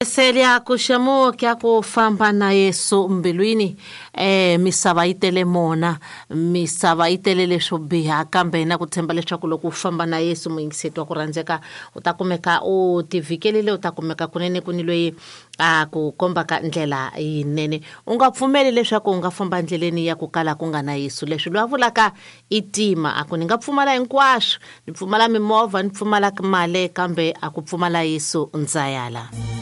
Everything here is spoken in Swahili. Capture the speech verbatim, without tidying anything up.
Selia kushamu kya kufamba na Yesu mbilwini eh misava itele mona misava itele lesho biha kambe na kutemba lesho kulo kufamba na Yesu mwingisetu kuranzeka utakumeka utivikelele utakumeka kunene kunilwe a kukomba ka ndlela inene ungapfumeli leswaku ungafamba ndleleni ya kukala kunga na Yesu lesho lwavulaka itima akuninga pfumala hinkwasho nipfumala mimova nipfumala male kambe akupfumala Yesu nzayala.